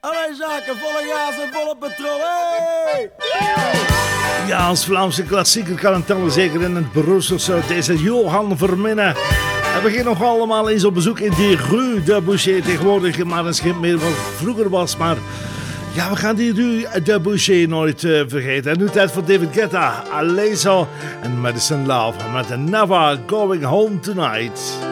Allee zaken, volle gas en volle patrol. Hey! Ja, als Vlaamse klassieker kan het tellen, zeker in het Brusselse. Deze Johan Verminnen. En we gaan nog allemaal eens op bezoek in die Rue de Boucher. Tegenwoordig maar een schip meer wat vroeger was, maar... Ja, we gaan die Rue de Boucher nooit vergeten. En nu tijd voor David Guetta, Alesso en Madison Love met Never Going Home Tonight.